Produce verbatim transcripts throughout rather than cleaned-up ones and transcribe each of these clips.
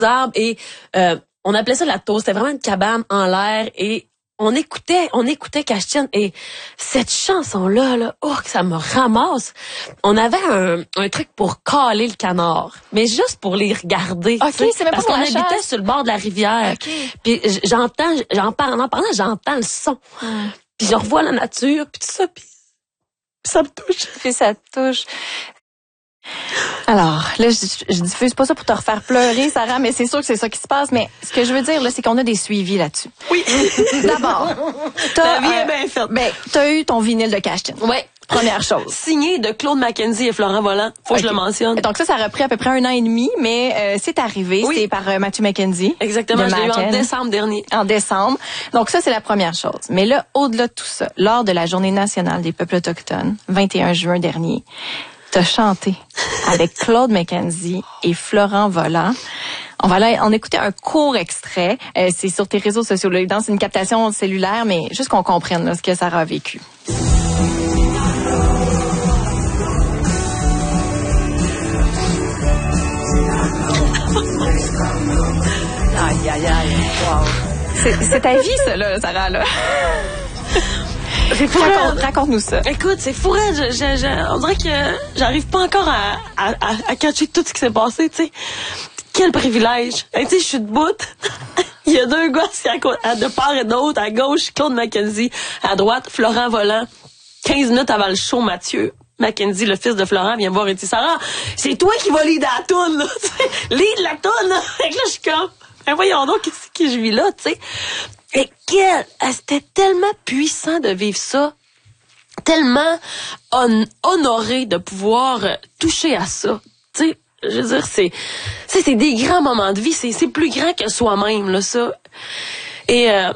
arbres et euh, on appelait ça la tour. C'était vraiment une cabane en l'air et on écoutait, on écoutait Cachetienne et cette chanson-là, là, oh, que ça me ramasse. On avait un, un truc pour caler le canard, mais juste pour les regarder. Ok, c'est même parce pas qu'on la habitait chasse. sur le bord de la rivière. Okay. Puis j'entends, j'en parle, en parlant, j'entends le son. Hum. Puis je revois la nature, puis tout ça, puis ça me touche. Puis ça te touche. Alors, là, je, je diffuse pas ça pour te refaire pleurer, Sarah, mais c'est sûr que c'est ça qui se passe. Mais ce que je veux dire, là, c'est qu'on a des suivis là-dessus. Oui. D'abord, t'as, la vie euh, est bien faite. Ben, t'as eu ton vinyle de Cachetienne. Ouais. Première chose. Signé de Claude Mackenzie et Florent Volant. Faut okay. que je le mentionne. Donc ça, ça a repris à peu près un an et demi, mais euh, c'est arrivé. Oui. C'était par euh, Matthew Mackenzie. Exactement, je l'ai eu en décembre dernier. En décembre. Donc ça, c'est la première chose. Mais là, au-delà de tout ça, lors de la Journée nationale des peuples autochtones, vingt et un juin dernier, t'as chanté avec Claude Mackenzie et Florent Volant. On va aller en écouter un court extrait. Euh, c'est sur tes réseaux sociaux. Là, c'est une captation cellulaire, mais juste qu'on comprenne là, ce que Sarah a vécu. Aïe, aïe, aïe. Wow. C'est, c'est ta vie, ça, là, Sarah, là. Raconte, raconte-nous ça. Écoute, c'est fou, je, je, je, on dirait que j'arrive pas encore à, à, à, à catcher tout ce qui s'est passé, tu sais. Quel privilège. Tu sais, je suis debout. Il y a deux gars à, de part et d'autre. À gauche, Claude Mackenzie. À droite, Florent Volant. quinze minutes avant le show, Mathieu Mackenzie, le fils de Florent, vient me voir et dit « Sarah, c'est toi qui vas lead la toune, là. Lead la toune, là. » Fait que là, je suis comme, ben voyons donc, qu'est-ce que je vis là, tu sais. Et quel, c'était tellement puissant de vivre ça. Tellement on, honoré de pouvoir toucher à ça. Tu sais, je veux dire, c'est, c'est, c'est des grands moments de vie. C'est, c'est plus grand que soi-même, là, ça. Et, euh,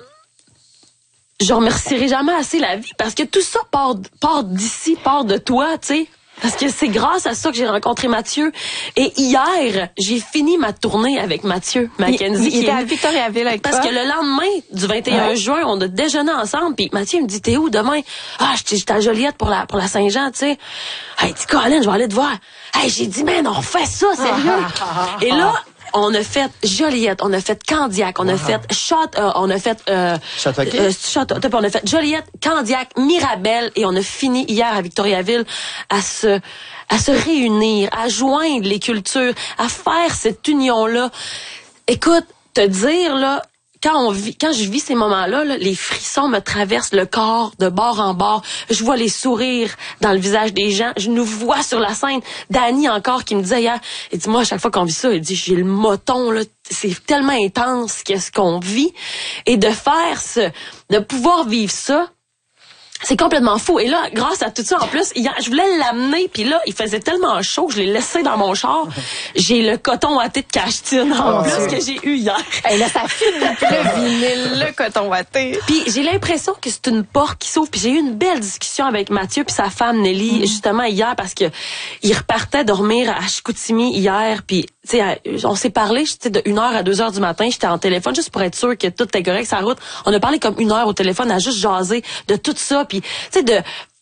je remercierai jamais assez la vie parce que tout ça part, part d'ici, part de toi, tu sais. Parce que c'est grâce à ça que j'ai rencontré Mathieu. Et hier, j'ai fini ma tournée avec Mathieu Mackenzie. Il, il était à Victoriaville avec Parce toi. que le lendemain du vingt et un ouais. juin, on a déjeuné ensemble. Puis Mathieu me dit, t'es où demain? Ah, j'étais à Joliette pour la, pour la Saint-Jean, tu sais. Hey, dis Colin, je vais aller te voir. Hey, j'ai dit, man, on refait ça, sérieux. Et là, on a fait Joliette, on a fait Candiac, on a fait Château, euh, on a fait euh, Châteauguay, euh, Château, on a fait Joliette, Candiac, Mirabel et on a fini hier à Victoriaville à se à se réunir, à joindre les cultures, à faire cette union-là. Écoute, te dire là, quand on vit, quand je vis ces moments-là, là, les frissons me traversent le corps de bord en bord. Je vois les sourires dans le visage des gens. Je nous vois sur la scène. Dany encore qui me disait hier, il dit moi à chaque fois qu'on vit ça, il dit j'ai le moton là, c'est tellement intense qu'est-ce qu'on vit et de faire ce, de pouvoir vivre ça. C'est complètement fou. Et là, grâce à tout ça, en plus, hier, je voulais l'amener, puis là, il faisait tellement chaud que je l'ai laissé dans mon char. J'ai le coton watté de Cachetienne en oh, plus que j'ai eu hier. Et là, ça finit le vinyle, le coton watté. Puis j'ai l'impression que c'est une porte qui s'ouvre. Puis j'ai eu une belle discussion avec Mathieu puis sa femme Nelly, mm. justement hier, parce que il repartait dormir à Chicoutimi hier. Puis tu sais, on s'est parlé, j'étais de une heure à deux heures du matin, j'étais en téléphone juste pour être sûr que tout était correct sur la route. On a parlé comme une heure au téléphone à juste jaser de tout ça. Puis, tu sais, de,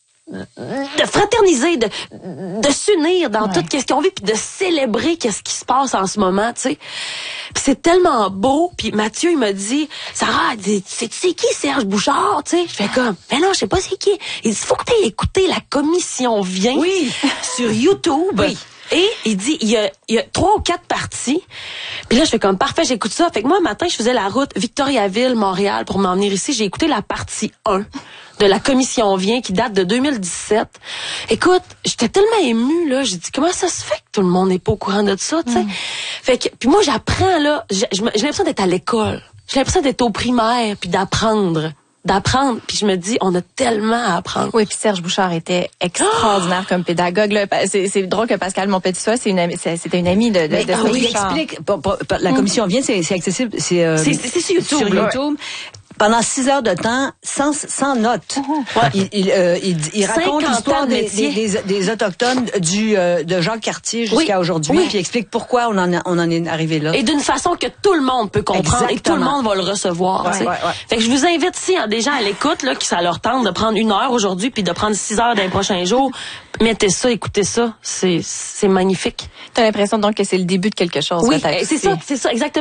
de fraterniser, de, de s'unir dans ouais. tout ce qu'on vit, puis de célébrer qu'est-ce qui se passe en ce moment, tu sais. Puis c'est tellement beau. Puis Mathieu, il m'a dit, Sarah, c'est c'est qui Serge Bouchard, tu sais. Je fais comme, mais non, je sais pas c'est qui. Il dit, faut que t'aies écouté La Commission vient oui. sur YouTube. Oui. Et il dit, il y a, il y a trois ou quatre parties. Puis là, je fais comme, parfait, j'écoute ça. Fait que moi, un matin, je faisais la route Victoriaville, Montréal pour m'en venir ici. J'ai écouté la partie un de La Commission vient qui date de deux mille dix-sept. Écoute, j'étais tellement émue, là. J'ai dit, comment ça se fait que tout le monde n'est pas au courant de ça, tu sais? Mm. Fait que, puis moi, j'apprends, là. J'ai, j'ai l'impression d'être à l'école. J'ai l'impression d'être au primaire puis d'apprendre. d'apprendre, puis je me dis, on a tellement à apprendre. Oui, puis Serge Bouchard était extraordinaire oh! comme pédagogue. Là. C'est, c'est drôle que Pascal Montpetit-Soit, c'est une amie, c'est, c'était une amie de, de, Mais, de ah, Serge oui, Bouchard. Il explique, pour, pour, pour, la commission mm. vient, c'est, c'est accessible, c'est, euh, c'est, c'est, c'est sur YouTube. Sur YouTube. Pendant six heures de temps, sans, sans notes. Uh-huh. Ouais. Il, il, euh, il, il raconte l'histoire des, des, des, des Autochtones du, euh, de Jacques Cartier jusqu'à oui. aujourd'hui, oui. puis il explique pourquoi on en, a, on en est arrivé là. Et d'une façon que tout le monde peut comprendre. Exactement. Et tout le monde va le recevoir. Ouais, ouais, ouais. Fait que je vous invite, si hein, des gens à l'écoute, là, qui ça leur tente de prendre une heure aujourd'hui puis de prendre six heures dans les prochains jours, mettez ça, écoutez ça. C'est, c'est magnifique. T'as l'impression donc que c'est le début de quelque chose. Oui, c'est ça, c'est ça, exactement.